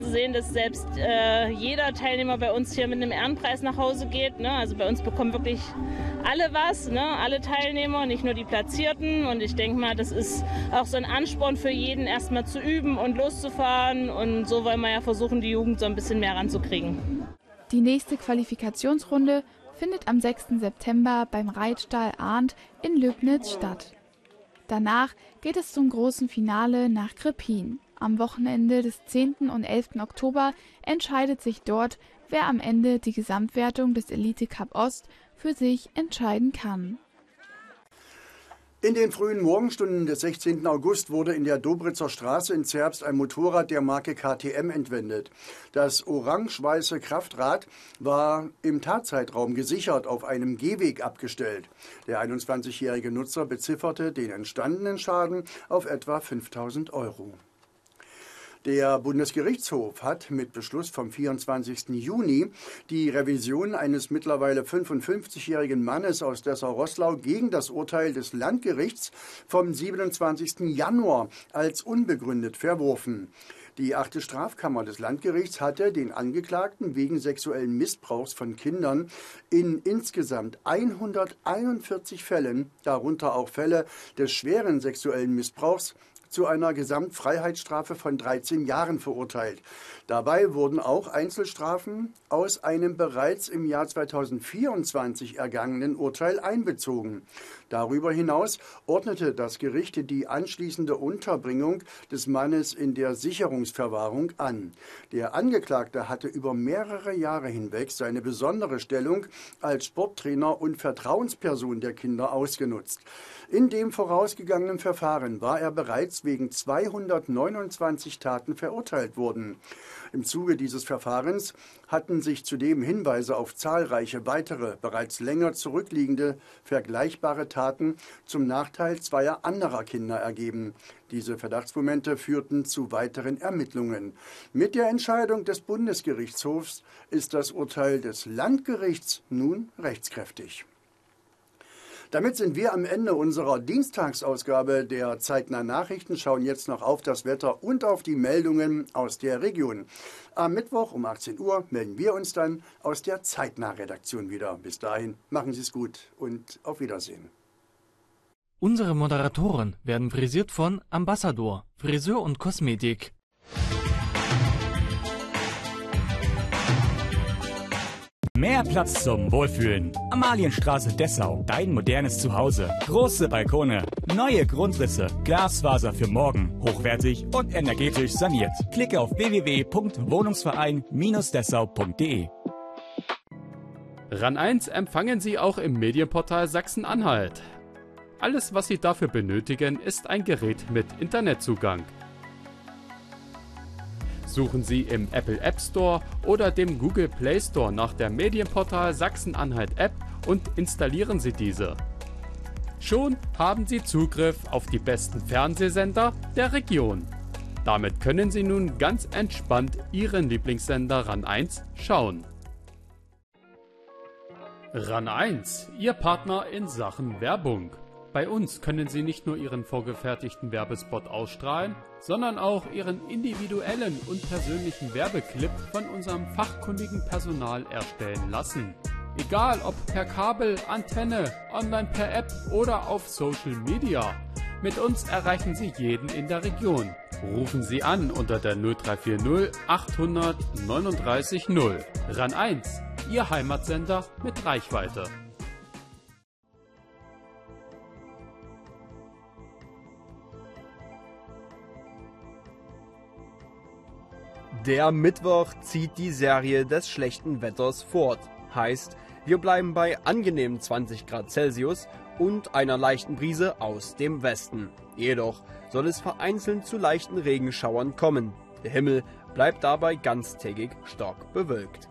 Sehen, dass selbst jeder Teilnehmer bei uns hier mit einem Ehrenpreis nach Hause geht. Ne? Also bei uns bekommen wirklich alle was, ne? Alle Teilnehmer, nicht nur die Platzierten. Und ich denke mal, das ist auch so ein Ansporn für jeden, erstmal zu üben und loszufahren. Und so wollen wir ja versuchen, die Jugend so ein bisschen mehr ranzukriegen. Die nächste Qualifikationsrunde findet am 6. September beim Reitstall Arndt in Löbnitz statt. Danach geht es zum großen Finale nach Krepin. Am Wochenende des 10. und 11. Oktober entscheidet sich dort, wer am Ende die Gesamtwertung des Elite Cup Ost für sich entscheiden kann. In den frühen Morgenstunden des 16. August wurde in der Dobritzer Straße in Zerbst ein Motorrad der Marke KTM entwendet. Das orange-weiße Kraftrad war im Tatzeitraum gesichert auf einem Gehweg abgestellt. Der 21-jährige Nutzer bezifferte den entstandenen Schaden auf etwa 5.000 €. Der Bundesgerichtshof hat mit Beschluss vom 24. Juni die Revision eines mittlerweile 55-jährigen Mannes aus Dessau-Roßlau gegen das Urteil des Landgerichts vom 27. Januar als unbegründet verworfen. Die 8. Strafkammer des Landgerichts hatte den Angeklagten wegen sexuellen Missbrauchs von Kindern in insgesamt 141 Fällen, darunter auch Fälle des schweren sexuellen Missbrauchs, zu einer Gesamtfreiheitsstrafe von 13 Jahren verurteilt. Dabei wurden auch Einzelstrafen aus einem bereits im Jahr 2024 ergangenen Urteil einbezogen. Darüber hinaus ordnete das Gericht die anschließende Unterbringung des Mannes in der Sicherungsverwahrung an. Der Angeklagte hatte über mehrere Jahre hinweg seine besondere Stellung als Sporttrainer und Vertrauensperson der Kinder ausgenutzt. In dem vorausgegangenen Verfahren war er bereits wegen 229 Taten verurteilt worden. Im Zuge dieses Verfahrens hatten sich zudem Hinweise auf zahlreiche weitere, bereits länger zurückliegende, vergleichbare Taten zum Nachteil zweier anderer Kinder ergeben. Diese Verdachtsmomente führten zu weiteren Ermittlungen. Mit der Entscheidung des Bundesgerichtshofs ist das Urteil des Landgerichts nun rechtskräftig. Damit sind wir am Ende unserer Dienstagsausgabe der Zeitnah Nachrichten, schauen jetzt noch auf das Wetter und auf die Meldungen aus der Region. Am Mittwoch um 18 Uhr melden wir uns dann aus der Zeitnah-Redaktion wieder. Bis dahin, machen Sie es gut und auf Wiedersehen. Unsere Moderatoren werden frisiert von Ambassador, Friseur und Kosmetik. Mehr Platz zum Wohlfühlen. Amalienstraße Dessau, dein modernes Zuhause. Große Balkone, neue Grundrisse, Glasfaser für morgen. Hochwertig und energetisch saniert. Klicke auf www.wohnungsverein-dessau.de. RAN 1 empfangen Sie auch im Medienportal Sachsen-Anhalt. Alles, was Sie dafür benötigen, ist ein Gerät mit Internetzugang. Suchen Sie im Apple App Store oder dem Google Play Store nach der Medienportal Sachsen-Anhalt App und installieren Sie diese. Schon haben Sie Zugriff auf die besten Fernsehsender der Region. Damit können Sie nun ganz entspannt Ihren Lieblingssender RAN 1 schauen. RAN 1, Ihr Partner in Sachen Werbung. Bei uns können Sie nicht nur Ihren vorgefertigten Werbespot ausstrahlen, sondern auch Ihren individuellen und persönlichen Werbeclip von unserem fachkundigen Personal erstellen lassen. Egal ob per Kabel, Antenne, online per App oder auf Social Media. Mit uns erreichen Sie jeden in der Region. Rufen Sie an unter der 0340 800 39 0. RAN 1, Ihr Heimatsender mit Reichweite. Der Mittwoch zieht die Serie des schlechten Wetters fort. Heißt, wir bleiben bei angenehmen 20 Grad Celsius und einer leichten Brise aus dem Westen. Jedoch soll es vereinzelt zu leichten Regenschauern kommen. Der Himmel bleibt dabei ganztägig stark bewölkt.